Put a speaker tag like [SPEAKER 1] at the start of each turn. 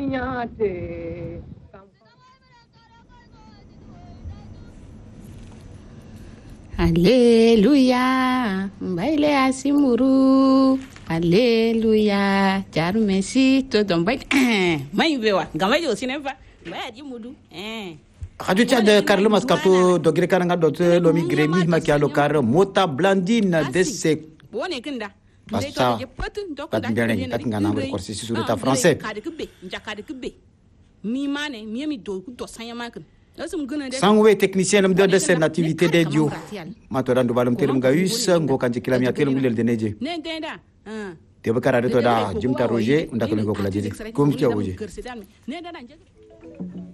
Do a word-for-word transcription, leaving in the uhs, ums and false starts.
[SPEAKER 1] Alléluia, baile asimuru. Alléluia, jaru merci to don bai. Mai bewa, gamai jo sinefa. Bai di mudu. Eh.
[SPEAKER 2] Radio Tchad Carlo Mascato dogre karanga dote lomi gremi makialo kar mota blandine de se
[SPEAKER 1] Bone kinda.
[SPEAKER 2] basta pat ndere pat ngana ngol korsi sur ta français
[SPEAKER 1] mi mane mi mi do do sanyama kan
[SPEAKER 2] sangwe technicien lam de cette nativité de Dieu mato randu balum terum gayus ngo kanji kilami atelum lel de neje
[SPEAKER 1] ne denda
[SPEAKER 2] te bakara de to da jumta roger ndakalo ko la jidi kum ci awuje